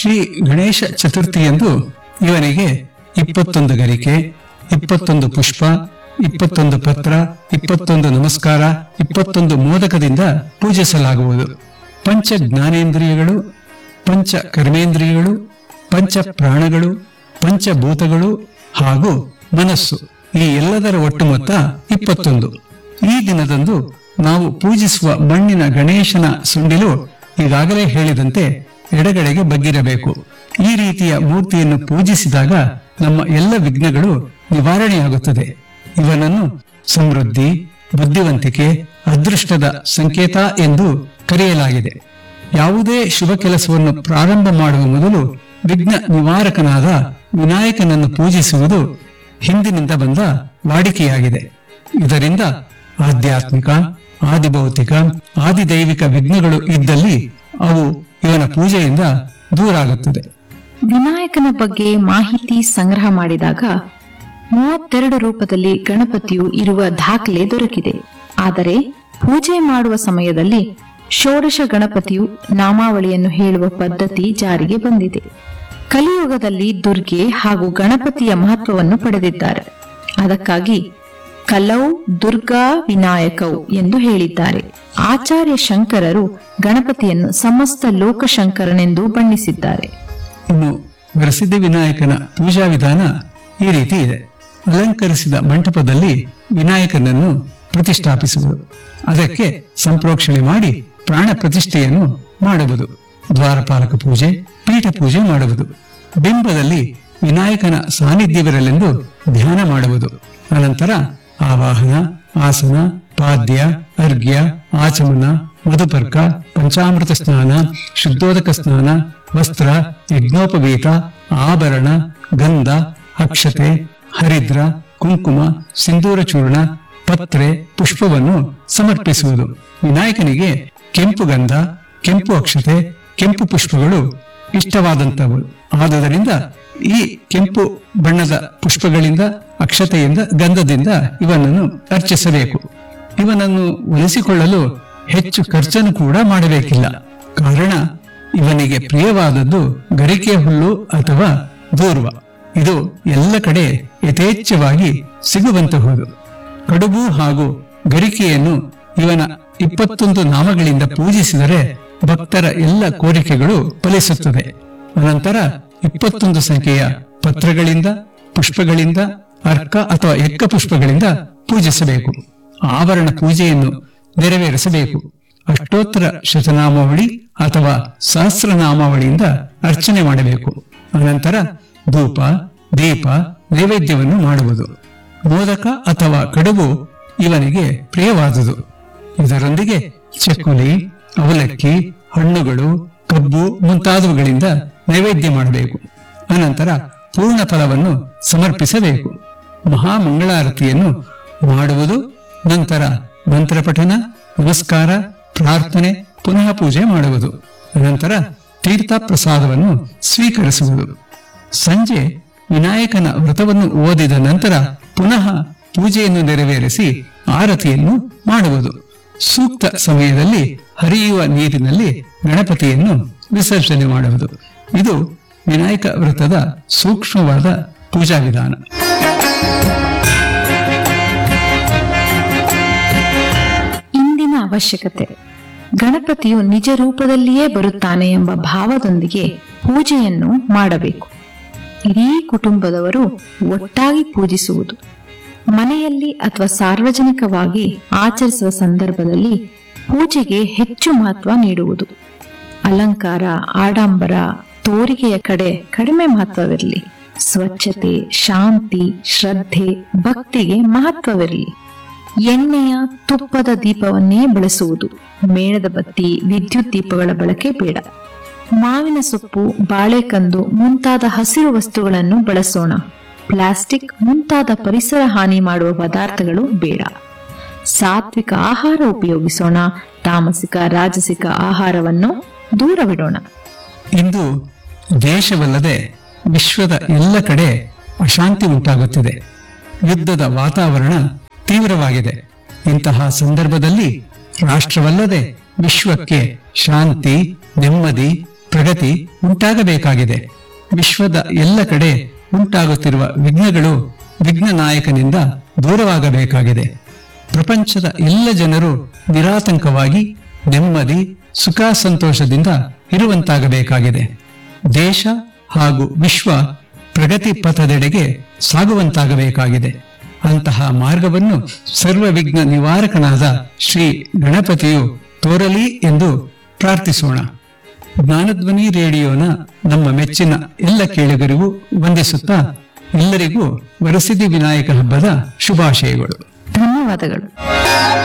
ಶ್ರೀ ಗಣೇಶ ಚತುರ್ಥಿಯಂದು ಇವನಿಗೆ 21 ಗರಿಕೆ, 21 ಪುಷ್ಪ, 21 ಪತ್ರ, 21 ನಮಸ್ಕಾರ, 21 ಮೋದಕದಿಂದ ಪೂಜಿಸಲಾಗುವುದು. ಪಂಚ ಜ್ಞಾನೇಂದ್ರಿಯಗಳು, ಪಂಚ ಕರ್ಮೇಂದ್ರಿಯಗಳು, ಪಂಚ ಪ್ರಾಣಗಳು, ಪಂಚಭೂತಗಳು ಹಾಗೂ ಮನಸ್ಸು, ಈ ಎಲ್ಲದರ ಒಟ್ಟು ಮೊತ್ತ 21. ಈ ದಿನದಂದು ನಾವು ಪೂಜಿಸುವ ಮಣ್ಣಿನ ಗಣೇಶನ ಸುಂಡಿಲು ಈಗಾಗಲೇ ಹೇಳಿದಂತೆ ಎಡಗಡೆಗೆ ಬಗ್ಗಿರಬೇಕು. ಈ ರೀತಿಯ ಮೂರ್ತಿಯನ್ನು ಪೂಜಿಸಿದಾಗ ನಮ್ಮ ಎಲ್ಲ ವಿಘ್ನಗಳು ನಿವಾರಣೆಯಾಗುತ್ತದೆ. ಇವನನ್ನು ಸಮೃದ್ಧಿ, ಬುದ್ಧಿವಂತಿಕೆ, ಅದೃಷ್ಟದ ಸಂಕೇತ ಎಂದು ಕರೆಯಲಾಗಿದೆ. ಯಾವುದೇ ಶುಭ ಕೆಲಸವನ್ನು ಪ್ರಾರಂಭ ಮಾಡುವ ಮೊದಲು ವಿಘ್ನ ನಿವಾರಕನಾದ ವಿನಾಯಕನನ್ನು ಪೂಜಿಸುವುದು ಹಿಂದಿನಿಂದ ಬಂದ ವಾಡಿಕೆಯಾಗಿದೆ. ಇದರಿಂದ ಆಧ್ಯಾತ್ಮಿಕ, ಆದಿಭೌತಿಕ, ಆದಿದೈವಿಕ ವಿಘ್ನಗಳು ಇದ್ದಲ್ಲಿ ಅವು ಇವನ ಪೂಜೆಯಿಂದ ದೂರಾಗುತ್ತದೆ. ವಿನಾಯಕನ ಬಗ್ಗೆ ಮಾಹಿತಿ ಸಂಗ್ರಹ ಮಾಡಿದಾಗ 32 ರೂಪದಲ್ಲಿ ಗಣಪತಿಯು ಇರುವ ದಾಖಲೆ ದೊರಕಿದೆ. ಆದರೆ ಪೂಜೆ ಮಾಡುವ ಸಮಯದಲ್ಲಿ ಷೋಡಶ ಗಣಪತಿಯು ನಾಮಾವಳಿಯನ್ನು ಹೇಳುವ ಪದ್ಧತಿ ಜಾರಿಗೆ ಬಂದಿದೆ. ಕಲಿಯುಗದಲ್ಲಿ ದುರ್ಗೆ ಹಾಗೂ ಗಣಪತಿಯ ಮಹತ್ವವನ್ನು ಪಡೆದಿದ್ದಾರೆ. ಅದಕ್ಕಾಗಿ ಕಲೌ ದುರ್ಗಾ ವಿನಾಯಕೌ ಎಂದು ಹೇಳಿದ್ದಾರೆ. ಆಚಾರ್ಯ ಶಂಕರರು ಗಣಪತಿಯನ್ನು ಸಮಸ್ತ ಲೋಕಶಂಕರನೆಂದು ಬಣ್ಣಿಸಿದ್ದಾರೆ. ಇನ್ನು ವರಸಿದ್ಧಿ ವಿನಾಯಕನ ಪೂಜಾ ವಿಧಾನ ಈ ರೀತಿ ಇದೆ. ಅಲಂಕರಿಸಿದ ಮಂಟಪದಲ್ಲಿ ವಿನಾಯಕನನ್ನು ಪ್ರತಿಷ್ಠಾಪಿಸುವುದು, ಅದಕ್ಕೆ ಸಂಪ್ರೋಕ್ಷಣೆ ಮಾಡಿ ಪ್ರಾಣ ಪ್ರತಿಷ್ಠೆಯನ್ನು ಮಾಡುವುದು, ದ್ವಾರಪಾಲಕ ಪೂಜೆ, ಪೀಠ ಪೂಜೆ ಮಾಡುವುದು, ಬಿಂಬದಲ್ಲಿ ವಿನಾಯಕನ ಸಾನ್ನಿಧ್ಯವಿರಲೆಂದು ಧ್ಯಾನ ಮಾಡುವುದು, ಅನಂತರ ಆವಾಹನ, ಆಸನ, ಪಾದ್ಯ, ಅರ್ಘ್ಯ, ಆಚಮನ, ಮಧುಪರ್ಕ, ಪಂಚಾಮೃತ ಸ್ನಾನ, ಶುದ್ಧೋದಕ ಸ್ನಾನ, ವಸ್ತ್ರ, ಯಜ್ಞೋಪವೀತ, ಆಭರಣ, ಗಂಧ, ಅಕ್ಷತೆ, ಹರಿದ್ರ, ಕುಂಕುಮ, ಸಿಂಧೂರ ಚೂರ್ಣ, ಪತ್ರೆ, ಪುಷ್ಪವನ್ನು ಸಮರ್ಪಿಸುವುದು. ವಿನಾಯಕನಿಗೆ ಕೆಂಪು ಗಂಧ, ಕೆಂಪು ಅಕ್ಷತೆ, ಕೆಂಪು ಪುಷ್ಪಗಳು ಇಷ್ಟವಾದಂತವು. ಆದುದರಿಂದ ಈ ಕೆಂಪು ಬಣ್ಣದ ಪುಷ್ಪಗಳಿಂದ, ಅಕ್ಷತೆಯಿಂದ, ಗಂಧದಿಂದ ಇವನನ್ನು ಅರ್ಚಿಸಬೇಕು. ಇವನನ್ನು ಒಲಿಸಿಕೊಳ್ಳಲು ಹೆಚ್ಚು ಖರ್ಚನ್ನು ಕೂಡ ಮಾಡಬೇಕಿಲ್ಲ. ಕಾರಣ ಇವನಿಗೆ ಪ್ರಿಯವಾದದ್ದು ಗರಿಕೆ ಹುಲ್ಲು ಅಥವಾ ದೂರ್ವ. ಇದು ಎಲ್ಲ ಕಡೆ ಯಥೇಚ್ಛವಾಗಿ ಸಿಗುವಂತಹುದು. ಕಡುಬು ಹಾಗೂ ಗರಿಕೆಯನ್ನು ಇವನ 21 ನಾಮಗಳಿಂದ ಪೂಜಿಸಿದರೆ ಭಕ್ತರ ಎಲ್ಲ ಕೋರಿಕೆಗಳು ಫಲಿಸುತ್ತದೆ. ಅನಂತರ 21 ಸಂಖ್ಯೆಯ ಪತ್ರಗಳಿಂದ, ಪುಷ್ಪಗಳಿಂದ, ಅರ್ಕ ಅಥವಾ ಎಕ್ಕ ಪುಷ್ಪಗಳಿಂದ ಪೂಜಿಸಬೇಕು. ಆವರಣ ಪೂಜೆಯನ್ನು ನೆರವೇರಿಸಬೇಕು. ಅಷ್ಟೋತ್ತರ ಶತನಾಮಾವಳಿ ಅಥವಾ ಸಹಸ್ರನಾಮಾವಳಿಯಿಂದ ಅರ್ಚನೆ ಮಾಡಬೇಕು. ಅನಂತರ ಧೂಪ, ದೀಪ, ನೈವೇದ್ಯವನ್ನು ಮಾಡುವುದು. ಮೋದಕ ಅಥವಾ ಕಡುಬು ಇವನಿಗೆ ಪ್ರಿಯವಾದುದು. ಇದರೊಂದಿಗೆ ಚಕ್ಕುಲಿ, ಅವಲಕ್ಕಿ, ಹಣ್ಣುಗಳು, ಕಬ್ಬು ಮುಂತಾದವುಗಳಿಂದ ನೈವೇದ್ಯ ಮಾಡಬೇಕು. ಅನಂತರ ಪೂರ್ಣ ಫಲವನ್ನು ಸಮರ್ಪಿಸಬೇಕು. ಮಹಾಮಂಗಳಾರತಿಯನ್ನು ಮಾಡುವುದು. ನಂತರ ಮಂತ್ರ ಪಠನ, ನಮಸ್ಕಾರ, ಪ್ರಾರ್ಥನೆ, ಪುನಃ ಪೂಜೆ ಮಾಡುವುದು. ಅನಂತರ ತೀರ್ಥ ಪ್ರಸಾದವನ್ನು ಸ್ವೀಕರಿಸುವುದು. ಸಂಜೆ ವಿನಾಯಕನ ವ್ರತವನ್ನು ಓದಿದ ನಂತರ ಪುನಃ ಪೂಜೆಯನ್ನು ನೆರವೇರಿಸಿ ಆರತಿಯನ್ನು ಮಾಡುವುದು. ಸೂಕ್ತ ಸಮಯದಲ್ಲಿ ಹರಿಯುವ ನೀರಿನಲ್ಲಿ ಗಣಪತಿಯನ್ನು ವಿಸರ್ಜನೆ ಮಾಡುವುದು. ಇದು ವಿನಾಯಕ ವ್ರತದ ಸೂಕ್ಷ್ಮವಾದ ಪೂಜಾ ವಿಧಾನ. ಇಂದಿನ ಅವಶ್ಯಕತೆ: ಗಣಪತಿಯು ನಿಜ ರೂಪದಲ್ಲಿಯೇ ಬರುತ್ತಾನೆ ಎಂಬ ಭಾವದೊಂದಿಗೆ ಪೂಜೆಯನ್ನು ಮಾಡಬೇಕು. ಇಡೀ ಕುಟುಂಬದವರು ಒಟ್ಟಾಗಿ ಪೂಜಿಸುವುದು. ಮನೆಯಲ್ಲಿ ಅಥವಾ ಸಾರ್ವಜನಿಕವಾಗಿ ಆಚರಿಸುವ ಸಂದರ್ಭದಲ್ಲಿ ಪೂಜೆಗೆ ಹೆಚ್ಚು ಮಹತ್ವ ನೀಡುವುದು. ಅಲಂಕಾರ, ಆಡಂಬರ, ತೋರಿಕೆಯ ಕಡೆ ಕಡಿಮೆ ಮಹತ್ವವಿರಲಿ. ಸ್ವಚ್ಛತೆ, ಶಾಂತಿ, ಶ್ರದ್ಧೆ, ಭಕ್ತಿಗೆ ಮಹತ್ವವಿರಲಿ. ಎಣ್ಣೆಯ, ತುಪ್ಪದ ದೀಪವನ್ನೇ ಬಳಸುವುದು. ಮೇಣದ ಬತ್ತಿ, ವಿದ್ಯುತ್ ದೀಪಗಳ ಬಳಕೆ ಬೇಡ. ಮಾವಿನ ಸೊಪ್ಪು, ಬಾಳೆಕಂದು ಮುಂತಾದ ಹಸಿರು ವಸ್ತುಗಳನ್ನು ಬಳಸೋಣ. ಪ್ಲಾಸ್ಟಿಕ್ ಮುಂತಾದ ಪರಿಸರ ಹಾನಿ ಮಾಡುವ ಪದಾರ್ಥಗಳು ಬೇಡ. ಸಾತ್ವಿಕ ಆಹಾರ ಉಪಯೋಗಿಸೋಣ. ತಾಮಸಿಕ, ರಾಜಸಿಕ ಆಹಾರವನ್ನು ದೂರವಿಡೋಣ. ಇಂದು ದೇಶವಲ್ಲದೆ ವಿಶ್ವದ ಎಲ್ಲ ಕಡೆ ಅಶಾಂತಿ ಉಂಟಾಗುತ್ತಿದೆ. ಯುದ್ಧದ ವಾತಾವರಣ ತೀವ್ರವಾಗಿದೆ. ಇಂತಹ ಸಂದರ್ಭದಲ್ಲಿ ರಾಷ್ಟ್ರವಲ್ಲದೆ ವಿಶ್ವಕ್ಕೆ ಶಾಂತಿ, ನೆಮ್ಮದಿ, ಪ್ರಗತಿ ಉಂಟಾಗಬೇಕಾಗಿದೆ. ವಿಶ್ವದ ಎಲ್ಲ ಕಡೆ ಉಂಟಾಗುತ್ತಿರುವ ವಿಘ್ನಗಳು ವಿಘ್ನ ನಾಯಕನಿಂದ ದೂರವಾಗಬೇಕಾಗಿದೆ. ಪ್ರಪಂಚದ ಎಲ್ಲ ಜನರು ನಿರಾತಂಕವಾಗಿ ನೆಮ್ಮದಿ ಸುಖ ಸಂತೋಷದಿಂದ ಇರುವಂತಾಗಬೇಕಾಗಿದೆ. ದೇಶ ಹಾಗೂ ವಿಶ್ವ ಪ್ರಗತಿ ಪಥದೆಡೆಗೆ ಸಾಗುವಂತಾಗಬೇಕಾಗಿದೆ. ಅಂತಹ ಮಾರ್ಗವನ್ನು ಸರ್ವ ವಿಘ್ನ ನಿವಾರಕನಾದ ಶ್ರೀ ಗಣಪತಿಯು ತೋರಲಿ ಎಂದು ಪ್ರಾರ್ಥಿಸೋಣ. ಜ್ಞಾನಧ್ವನಿ ರೇಡಿಯೋನ ನಮ್ಮ ಮೆಚ್ಚಿನ ಎಲ್ಲ ಕೇಳುಗರಿಗೂ ವಂದಿಸುತ್ತಾ ಎಲ್ಲರಿಗೂ ವರಸಿದ್ಧಿ ವಿನಾಯಕ ಹಬ್ಬದ ಶುಭಾಶಯಗಳು. ಧನ್ಯವಾದಗಳು.